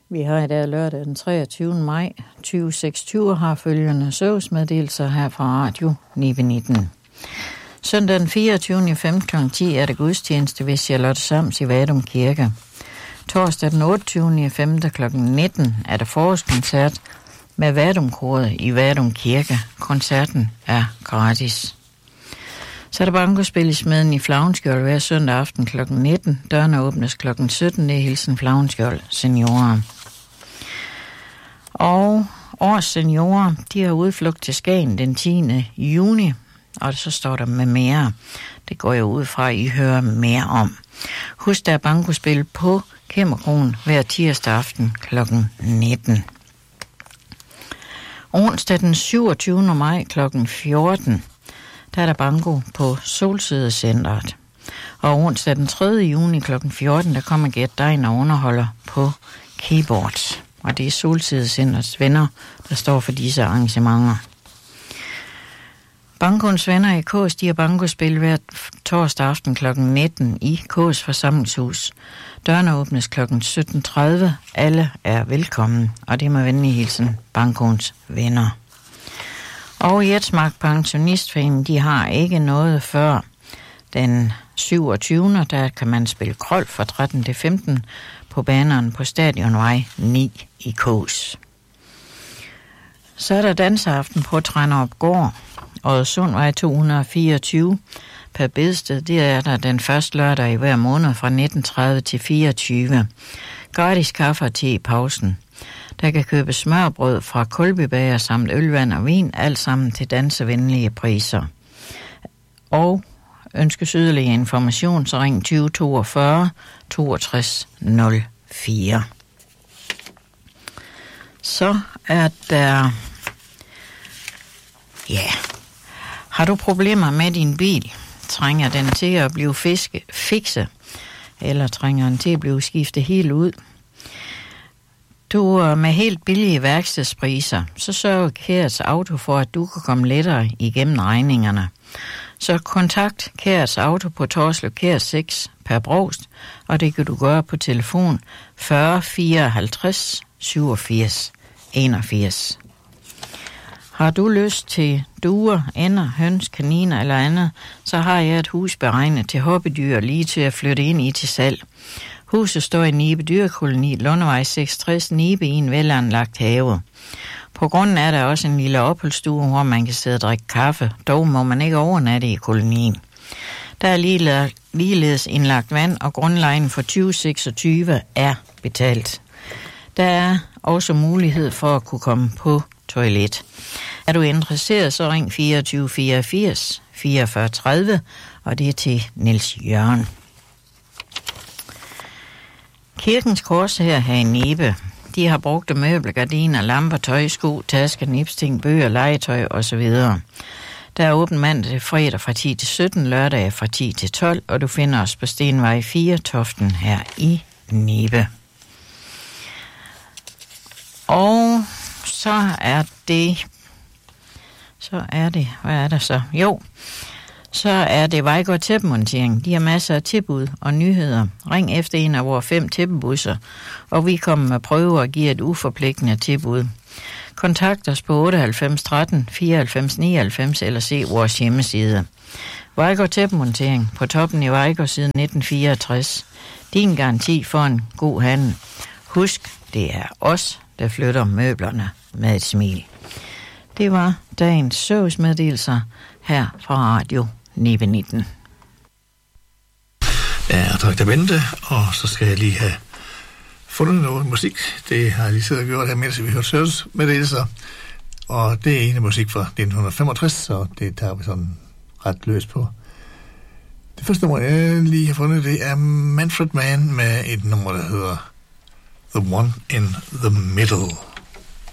Vi har i dag lørdag den 23. maj 2026 har følgende servicemeddelelser her fra Radio 919. Søndag den 24. 5. kl. 10 er der gudstjeneste ved Charlotte Sams i Vadum Kirke. Torsdag den 28. 5. kl. 19 er der forårskoncert med Vadum-koret i Vadum Kirke. Koncerten er gratis. Så er der bankospil i Smeden i Flavnskjold hver søndag aften kl. 19. Dørene åbnes kl. 17. Det er hilsen Flavnskjold seniorer. Og års seniorer, de har udflugt til Skagen den 10. juni. Og så står der med mere. Det går jeg ud fra, I hører mere om. Husk, der er bankospil på Kæmmerkroen hver tirsdag aften kl. 19. Onsdag den 27. maj kl. 14. Der er der banko på Solsidecenteret. Og onsdag den 3. juni kl. 14, der kommer Gert Dein og underholder på keyboards. Og det er Solsidecenterets venner, der står for disse arrangementer. Bankoens venner i Kås, de har bankospil hver torsdag aften kl. 19 i Kås forsamlingshus. Dørene åbnes kl. 17.30. Alle er velkommen, og det er med venlig hilsen Bankoens venner. Og Jetsmark Pensionistforeningen, de har ikke noget før den 27. Der kan man spille krold fra 13 til 15 på banerne på Stadionvej 9 i Kås. Så er der danseaften på Trænderup Gård, Oddesundvej 224 per bedsted. Det er der den første lørdag i hver måned fra 19.30 til 24. Gratis kaffe og te i pausen. Der kan købes smørbrød fra Kulbybager samt ølvand og vin, alt sammen til dansevenlige priser. Og ønskes yderligere information, så ring 2042 62 04. Så er der... Ja, har du problemer med din bil? Trænger den til at blive fikse? Eller trænger den til at blive skiftet helt ud? Du er med helt billige værkstedspriser, så sørger Kærs Auto for, at du kan komme lettere igennem regningerne. Så kontakt Kærs Auto på Torslev Kær 6 per Brovst, og det kan du gøre på telefon 40 54 87 81. Har du lyst til duer, ænder, høns, kaniner eller andet, så har jeg et hus beregnet til hobbydyr lige til at flytte ind i til salg. Huset står i Nibe Dyrekoloni, Lundevej 66, Nibe i en velanlagt have. På grunden er der også en lille opholdsstue, hvor man kan sidde og drikke kaffe. Dog må man ikke overnatte i kolonien. Der er ligeledes indlagt vand, og grundlejen for 2026 er betalt. Der er også mulighed for at kunne komme på toilet. Er du interesseret, så ring 24 84 44 30, og det er til Niels Jørgen. Kirkens Kors her i Nibe, de har brugt møbler, gardiner, lamper, tøj, sko, tasker, nipsting, bøger, legetøj osv. Der er åben mandag til fredag fra 10 til 17, lørdag fra 10 til 12, og du finder os på Stenvej 4, Toften her i Nibe. Og så er det, hvad er der så? Jo, så er det Vejgaard Tæppemontering. De har masser af tilbud og nyheder. Ring efter en af vores 5 tæppebusser, og vi kommer med prøver og giver et uforpligtende tilbud. Kontakt os på 98 13 94 99 eller se vores hjemmeside. Vejgaard Tæppemontering på toppen i Vejgaard siden 1964. Din garanti for en god handel. Husk, det er os, der flytter møblerne med et smil. Det var dagens servicemeddelelser her fra Radio 919. Ja, tak til Bente, og så skal jeg lige have fundet noget musik. Det har jeg lige siddet og gjort her, mens vi hørte servicemeddelelser. Og det er egentlig musik fra 1965, så det tager vi sådan ret løs på. Det første nummer, jeg lige har fundet, det er Manfred Mann med et nummer, der hedder The One in the Middle.